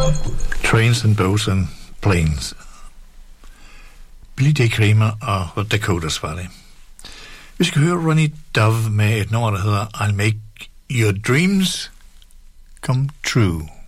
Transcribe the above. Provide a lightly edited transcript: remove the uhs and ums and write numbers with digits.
Trains and Boats and Planes. Billy J. Kramer og Dakotas var det. Vi skal høre Ronnie Dove med et nummer, der hedder I'll Make Your Dreams Come True.